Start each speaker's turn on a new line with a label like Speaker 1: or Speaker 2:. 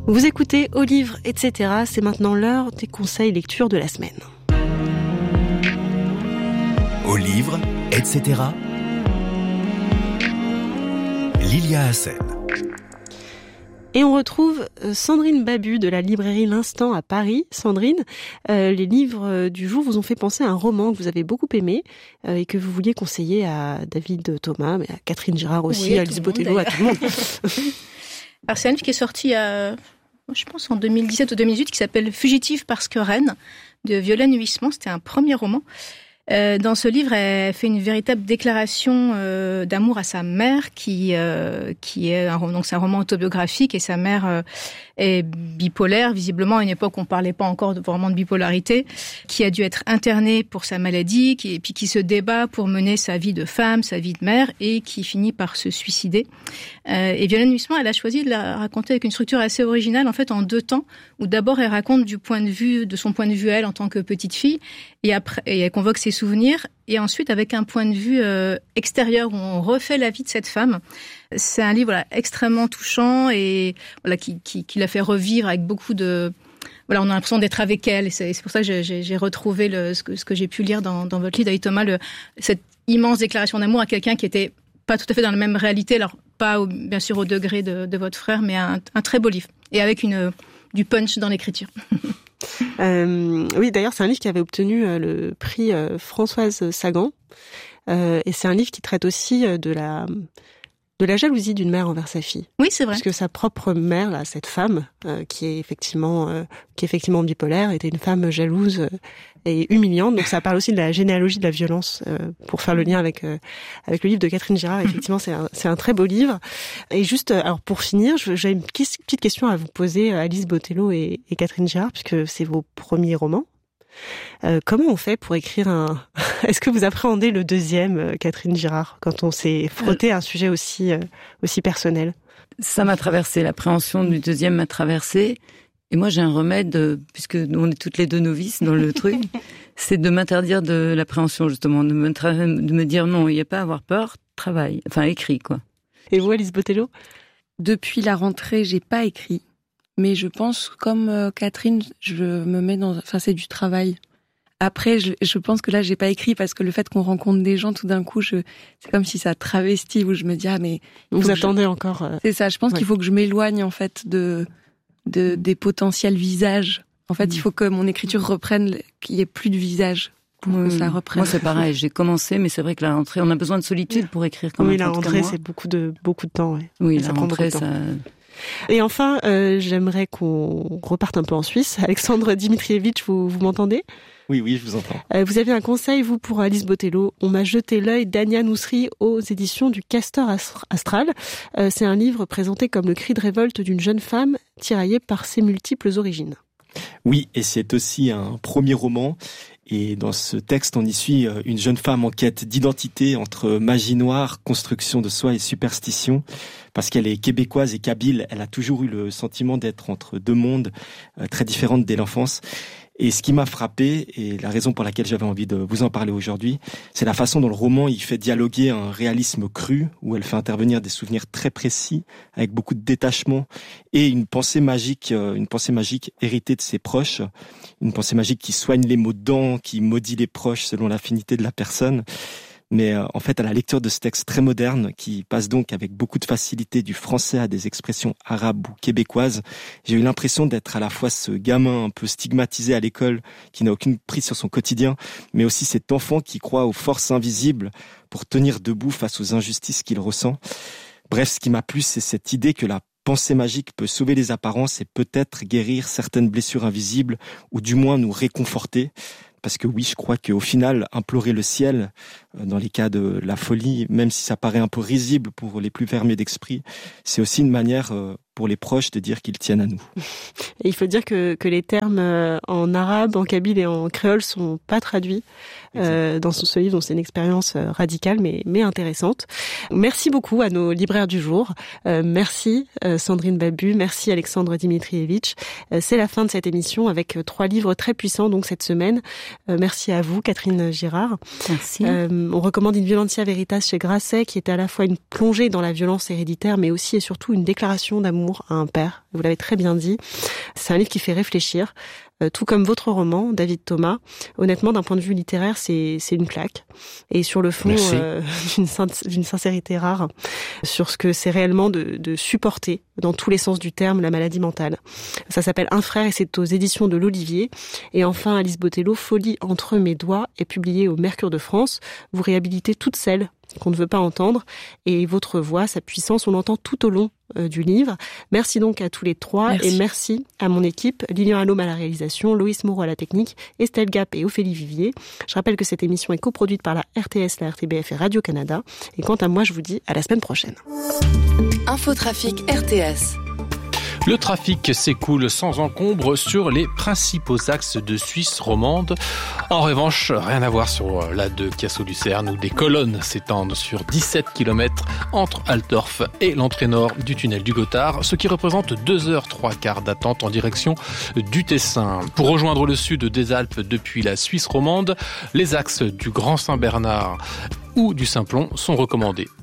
Speaker 1: Vous écoutez Au livre, etc. C'est maintenant l'heure des conseils lecture de la semaine.
Speaker 2: Au livre, etc. Lilia Hassen.
Speaker 1: Et on retrouve Sandrine Babu de la librairie L'Instant à Paris. Sandrine, les livres du jour vous ont fait penser à un roman que vous avez beaucoup aimé et que vous vouliez conseiller à David Thomas, mais à Catherine Girard aussi, à Alice Botelho, à tout le monde.
Speaker 3: Alors c'est un livre qui est sorti je pense en 2017 ou 2018, qui s'appelle Fugitive parce que reine, de Violaine Huysmans. C'était un premier roman. Dans ce livre, elle fait une véritable déclaration d'amour à sa mère, qui est donc c'est un roman autobiographique, et sa mère est bipolaire, visiblement à une époque où on parlait pas encore vraiment de bipolarité, qui a dû être internée pour sa maladie, et puis qui se débat pour mener sa vie de femme, sa vie de mère, et qui finit par se suicider. Et Violaine Huysmans, elle a choisi de la raconter avec une structure assez originale, en fait en 2 temps, où d'abord elle raconte de son point de vue elle en tant que petite fille, et après elle convoque ses souvenirs, et ensuite avec un point de vue extérieur où on refait la vie de cette femme. C'est un livre extrêmement touchant et qui la fait revivre avec beaucoup de... on a l'impression d'être avec elle, et c'est pour ça que j'ai retrouvé ce que j'ai pu lire dans votre livre, David Thomas, cette immense déclaration d'amour à quelqu'un qui était pas tout à fait dans la même réalité, alors pas bien sûr au degré de votre frère, mais un très beau livre, et avec du punch dans l'écriture.
Speaker 1: Oui, d'ailleurs, c'est un livre qui avait obtenu le prix Françoise Sagan, et c'est un livre qui traite aussi de la jalousie d'une mère envers sa fille.
Speaker 3: Oui, c'est vrai.
Speaker 1: Parce que sa propre mère, là, cette femme qui est effectivement bipolaire, était une femme jalouse et humiliante. Donc ça parle aussi de la généalogie de la violence, pour faire le lien avec le livre de Catherine Girard. Effectivement, c'est un très beau livre. Et juste, alors pour finir, j'ai une petite question à vous poser, Alice Botelho et Catherine Girard, puisque c'est vos premiers romans. Comment on fait pour écrire Est-ce que vous appréhendez le deuxième, Catherine Girard, quand on s'est frotté à un sujet aussi personnel?
Speaker 4: Ça m'a traversé, l'appréhension du deuxième m'a traversé. Et moi, j'ai un remède, puisque nous, on est toutes les deux novices dans le truc, c'est de m'interdire de l'appréhension, justement, de me dire non, il n'y a pas à avoir peur, travaille, enfin écris, quoi.
Speaker 1: Et vous, Alice Botelho?
Speaker 5: Depuis la rentrée, j'ai pas écrit. Mais je pense, comme Catherine, je me mets c'est du travail. Après, je pense que là, j'ai pas écrit parce que le fait qu'on rencontre des gens, tout d'un coup, c'est comme si ça travestit, où je me dis, mais...
Speaker 1: Vous attendez encore...
Speaker 5: C'est ça, je pense qu'il faut que je m'éloigne, en fait, des potentiels visages. En fait, il faut que mon écriture reprenne, qu'il y ait plus de visage pour que ça reprenne.
Speaker 4: Moi, c'est pareil, j'ai commencé, mais c'est vrai que la rentrée, on a besoin de solitude pour écrire quand même.
Speaker 1: Oui, la rentrée, c'est beaucoup de temps, ouais.
Speaker 4: Oui, la rentrée, ça...
Speaker 1: Et enfin, j'aimerais qu'on reparte un peu en Suisse. Alexandre Dimitrievitch, vous m'entendez?
Speaker 6: Oui, je vous entends.
Speaker 1: Vous avez un conseil, vous, pour Alice Botelho. On m'a jeté l'œil d'Ania Nousri aux éditions du Castor Astral. C'est un livre présenté comme le cri de révolte d'une jeune femme tiraillée par ses multiples origines.
Speaker 6: Oui, et c'est aussi un premier roman. Et dans ce texte, on y suit une jeune femme en quête d'identité entre magie noire, construction de soi et superstition. Parce qu'elle est québécoise et kabyle, elle a toujours eu le sentiment d'être entre 2 mondes très différentes dès l'enfance. Et ce qui m'a frappé, et la raison pour laquelle j'avais envie de vous en parler aujourd'hui, c'est la façon dont le roman il fait dialoguer un réalisme cru, où elle fait intervenir des souvenirs très précis, avec beaucoup de détachement, et une pensée magique héritée de ses proches, une pensée magique qui soigne les maux de dents, qui maudit les proches selon l'affinité de la personne. Mais en fait, à la lecture de ce texte très moderne, qui passe donc avec beaucoup de facilité du français à des expressions arabes ou québécoises, j'ai eu l'impression d'être à la fois ce gamin un peu stigmatisé à l'école, qui n'a aucune prise sur son quotidien, mais aussi cet enfant qui croit aux forces invisibles pour tenir debout face aux injustices qu'il ressent. Bref, ce qui m'a plu, c'est cette idée que la pensée magique peut sauver les apparences et peut-être guérir certaines blessures invisibles, ou du moins nous réconforter. Parce que oui, je crois qu'au final, implorer le ciel, dans les cas de la folie, même si ça paraît un peu risible pour les plus fermés d'esprit, c'est aussi une manière pour les proches de dire qu'ils tiennent à nous.
Speaker 1: Et il faut dire que les termes en arabe, en kabyle et en créole sont pas traduits dans ce livre, donc c'est une expérience radicale mais intéressante. Merci beaucoup à nos libraires du jour. Merci Sandrine Babu, merci Alexandre Dimitrievitch. C'est la fin de cette émission avec 3 livres très puissants donc cette semaine. Merci à vous Catherine Girard.
Speaker 4: Merci.
Speaker 1: On recommande In Violentia Veritas chez Grasset, qui est à la fois une plongée dans la violence héréditaire mais aussi et surtout une déclaration d'amour amour à un père. Vous l'avez très bien dit. C'est un livre qui fait réfléchir. Tout comme votre roman, David Thomas, honnêtement, d'un point de vue littéraire, c'est une claque. Et sur le fond, d'une sincérité rare, sur ce que c'est réellement de supporter, dans tous les sens du terme, la maladie mentale. Ça s'appelle Un frère et c'est aux éditions de l'Olivier. Et enfin, Alice Botelho, Folie entre mes doigts, est publié au Mercure de France. Vous réhabilitez toutes celles qu'on ne veut pas entendre, et votre voix, sa puissance, on l'entend tout au long du livre. Merci donc à tous les trois, et merci à mon équipe, Lilian Allôme à la réalisation, Loïs Moreau à la technique, Estelle Gap et Ophélie Vivier. Je rappelle que cette émission est coproduite par la RTS, la RTBF et Radio-Canada, et quant à moi, je vous dis à la semaine prochaine.
Speaker 7: Infotrafic RTS.
Speaker 8: Le trafic s'écoule sans encombre sur les principaux axes de Suisse romande. En revanche, rien à voir sur la de Cassel-Lucerne où des colonnes s'étendent sur 17 km entre Altdorf et l'entrée nord du tunnel du Gothard, ce qui représente 2h03 d'attente en direction du Tessin. Pour rejoindre le sud des Alpes depuis la Suisse romande, les axes du Grand Saint-Bernard ou du Simplon sont recommandés.